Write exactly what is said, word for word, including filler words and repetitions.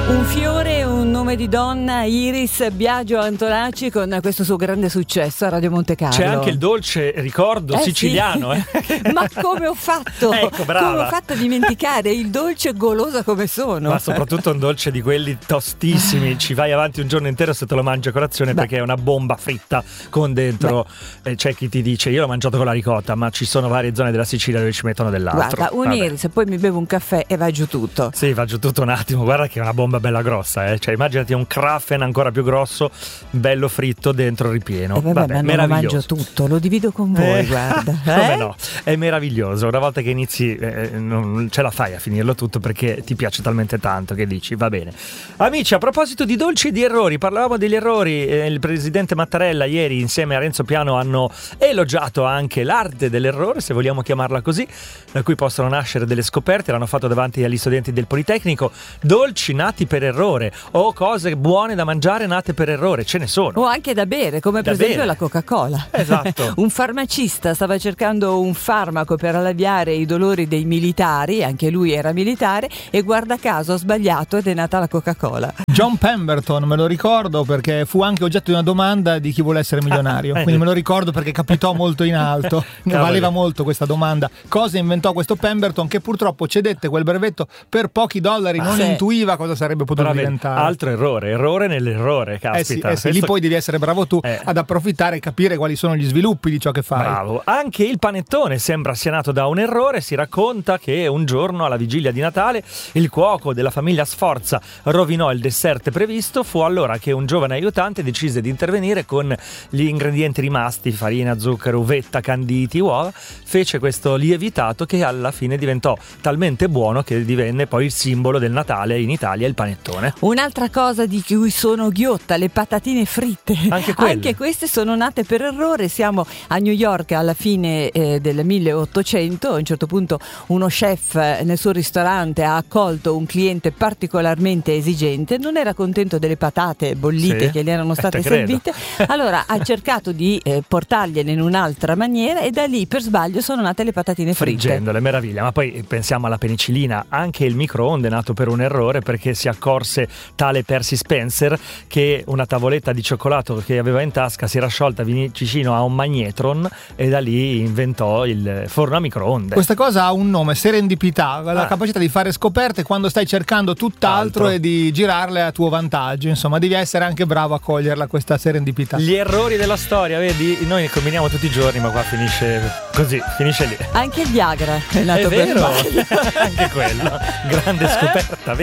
Un fiore e un nome di donna, Iris Biagio Antonacci, con questo suo grande successo a Radio Monte Carlo. C'è anche il dolce ricordo eh siciliano. Sì. Eh. Ma come ho fatto? Ecco, brava. Come ho fatto a dimenticare il dolce golosa come sono? Ma soprattutto un dolce di quelli tostissimi. Ci vai avanti un giorno intero se te lo mangi a colazione. Beh. Perché è una bomba fritta con dentro. Eh, c'è chi ti dice io l'ho mangiato con la ricotta, ma ci sono varie zone della Sicilia dove ci mettono dell'altro. Guarda, un Iris, poi mi bevo un caffè e va giù tutto. Sì, va giù tutto un attimo. Guarda che è una bomba bella grossa, eh. Cioè immaginati un Krafen ancora più grosso, bello fritto dentro ripieno. Eh vabbè, vabbè, ma non lo mangio tutto, lo divido con voi, eh, guarda. Come eh? no? È meraviglioso. Una volta che inizi eh, non ce la fai a finirlo tutto perché ti piace talmente tanto che dici va bene. Amici, a proposito di dolci e di errori, parlavamo degli errori. Eh, il presidente Mattarella ieri insieme a Renzo Piano hanno elogiato anche l'arte dell'errore, se vogliamo chiamarla così, da cui possono nascere delle scoperte. L'hanno fatto davanti agli studenti del Politecnico. Dolci nati per errore o cose buone da mangiare nate per errore, ce ne sono. O anche da bere, come per da esempio bere. la Coca-Cola. Esatto. Un farmacista stava cercando un farmaco per alleviare i dolori dei militari, anche lui era militare, e guarda caso ha sbagliato ed è nata la Coca-Cola. John Pemberton, me lo ricordo perché fu anche oggetto di una domanda di chi vuole essere milionario, quindi me lo ricordo perché capitò molto in alto. Valeva molto questa domanda. Cosa inventò questo Pemberton che purtroppo cedette quel brevetto per pochi dollari, non sì. intuiva cosa sarebbe potuto Brave. diventare. Altro errore, errore nell'errore, caspita. Eh sì, eh sì, Questo... lì poi devi essere bravo tu eh. ad approfittare e capire quali sono gli sviluppi di ciò che fai. Bravo. Anche il panettone sembra sia nato da un errore. Si racconta che un giorno alla vigilia di Natale il cuoco della famiglia Sforza rovinò il dessert previsto. Fu allora che un giovane aiutante decise di intervenire con gli ingredienti rimasti, farina, zucchero, uvetta, canditi, uova. Fece questo lievitato che alla fine diventò talmente buono che divenne poi il simbolo del Natale in Italia, il panettone. Un'altra cosa di cui sono ghiotta, le patatine fritte. Anche quelle. Anche queste sono nate per errore. Siamo a New York alla fine eh, del milleottocento. A un certo punto uno chef eh, nel suo ristorante ha accolto un cliente particolarmente esigente, non era contento delle patate bollite sì. che gli erano state servite, allora ha cercato di eh, portargliele in un'altra maniera e da lì per sbaglio sono nate le patatine fritte. Friggendole, meraviglia. Ma poi pensiamo alla penicillina. Anche il microonde è nato per un errore, perché si accorse tale Percy Spencer che una tavoletta di cioccolato che aveva in tasca si era sciolta vicino a un magnetron e da lì inventò il forno a microonde. Questa cosa ha un nome, serendipità, la ah. capacità di fare scoperte quando stai cercando tutt'altro Altro. e di girarle a tuo vantaggio. Insomma, devi essere anche bravo a coglierla questa serendipità. Gli errori della storia, vedi? Noi ne combiniamo tutti i giorni, ma qua finisce così, finisce lì. Anche il Viagra è nato È per vero, sbaglio. anche quello, grande scoperta.